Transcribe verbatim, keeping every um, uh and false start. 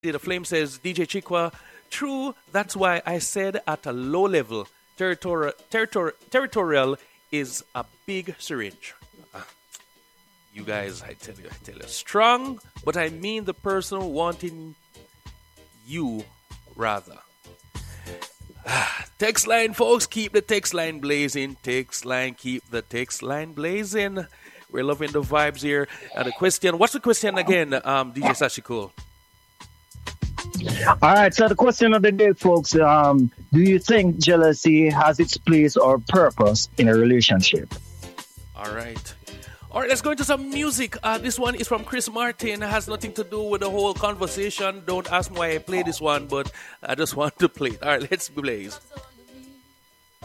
The Flame says, D J Chikwa, true, that's why I said at a low level, territorial, territorial, territorial is a big syringe. Ah, you guys, I tell you, I tell you, strong, but I mean the person wanting you rather. Ah, text line, folks, keep the text line blazing. Text line, keep the text line blazing. We're loving the vibes here. And the question, what's the question again, um, D J Sashiko? All right, so the question of the day, folks, um, do you think jealousy has its place or purpose in a relationship? All right. All right, let's go into some music. Uh, this one is from Chris Martin. It has nothing to do with the whole conversation. Don't ask me why I play this one, but I just want to play it. All right, let's blaze.